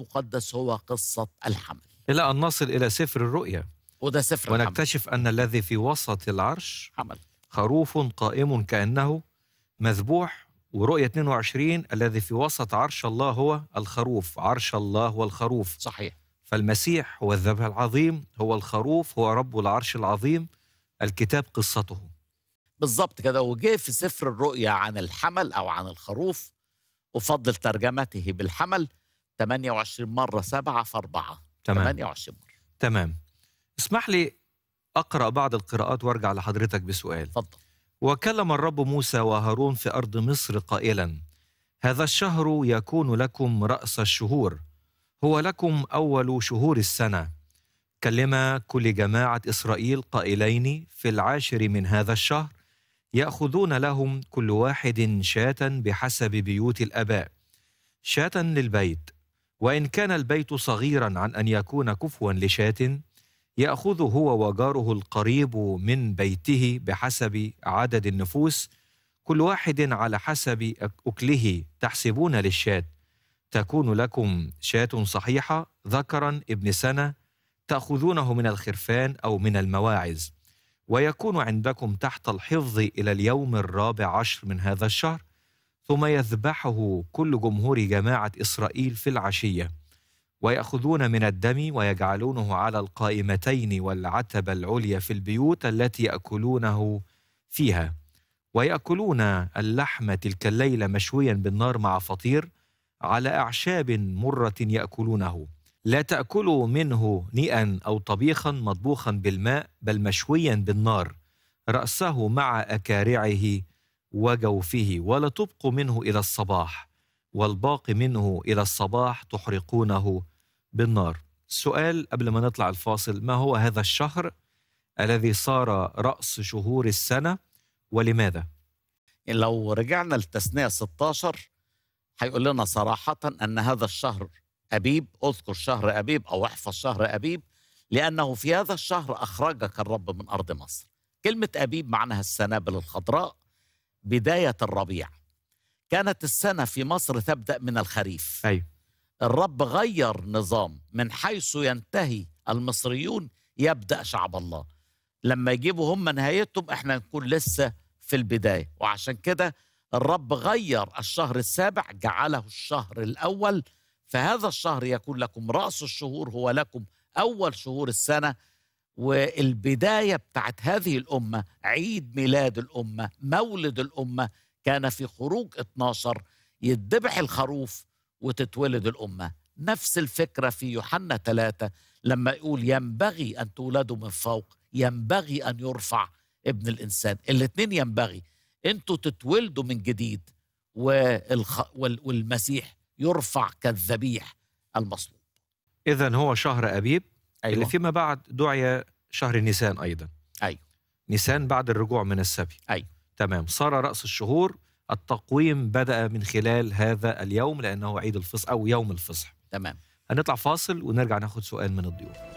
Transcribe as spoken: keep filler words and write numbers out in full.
المقدس هو قصة الحمل. إلى أن نصل إلى سفر الرؤيا وده سفر الحمل. ونكتشف أن الذي في وسط العرش حمل خروف قائم كأنه مذبوح. ورؤية اثنين وعشرين الذي في وسط عرش الله هو الخروف، عرش الله هو الخروف. صحيح. فالمسيح هو الذبح العظيم، هو الخروف، هو رب العرش العظيم. الكتاب قصته بالضبط كده. وجه في سفر الرؤيا عن الحمل أو عن الخروف، أفضل ترجمته بالحمل ثمانية وعشرين مرة، سبعة في أربعة. تمام. ثمانية وعشرين مرة. تمام. اسمح لي أقرأ بعض القراءات وارجع لحضرتك بسؤال. فضل. وكلم الرب موسى وهارون في أرض مصر قائلا: هذا الشهر يكون لكم رأس الشهور، هو لكم أول شهور السنة. كلم كل جماعة إسرائيل قائلين: في العاشر من هذا الشهر يأخذون لهم كل واحد شاة بحسب بيوت الآباء، شاة للبيت، وإن كان البيت صغيرا عن أن يكون كفوا لشاة، يأخذ هو وجاره القريب من بيته بحسب عدد النفوس، كل واحد على حسب أكله تحسبون للشاة. تكون لكم شاة صحيحة ذكرا ابن سنة، تأخذونه من الخرفان أو من المواعز، ويكون عندكم تحت الحفظ إلى اليوم الرابع عشر من هذا الشهر، ثم يذبحه كل جمهور جماعة إسرائيل في العشية، ويأخذون من الدم ويجعلونه على القائمتين والعتبة العليا في البيوت التي يأكلونه فيها، ويأكلون اللحم تلك الليلة مشويا بالنار مع فطير على أعشاب مرة يأكلونه. لا تأكلوا منه نيئا أو طبيخا مطبوخا بالماء، بل مشويا بالنار، رأسه مع أكارعه وجوفه، ولا تبقوا منه إلى الصباح، والباقي منه إلى الصباح تحرقونه بالنار. السؤال قبل ما نطلع الفاصل: ما هو هذا الشهر الذي صار رأس شهور السنة ولماذا؟ لو رجعنا لتثنية ستة عشر هيقول لنا صراحة أن هذا الشهر أبيب. اذكر شهر أبيب أو احفظ شهر أبيب، لأنه في هذا الشهر أخرجك الرب من أرض مصر. كلمة أبيب معناها السنابل الخضراء، بداية الربيع. كانت السنة في مصر تبدأ من الخريف. أيوة. الرب غير نظام، من حيث ينتهي المصريون يبدأ شعب الله. لما يجيبوا هم نهايتهم احنا نكون لسه في البداية، وعشان كده الرب غير الشهر السابع جعله الشهر الأول. فهذا الشهر يكون لكم رأس الشهور، هو لكم أول شهور السنة، والبداية بتاعت هذه الأمة، عيد ميلاد الأمة، مولد الأمة، كان في خروج اثنا عشر يذبح الخروف وتتولد الأمة. نفس الفكرة في يوحنا ثلاثة لما يقول ينبغي أن تولدوا من فوق، ينبغي أن يرفع ابن الإنسان. الاثنين ينبغي، أنتوا تتولدوا من جديد والخ... والمسيح يرفع كالذبيح المصلوب. إذن هو شهر أبيب. أيوة. اللي فيما بعد دعي شهر نيسان أيضا. أيوة. نيسان بعد الرجوع من السبي. أيوة. تمام. صار رأس الشهور. التقويم بدأ من خلال هذا اليوم لأنه عيد الفصح أو يوم الفصح. تمام. هنطلع فاصل ونرجع ناخد سؤال من الضيوف.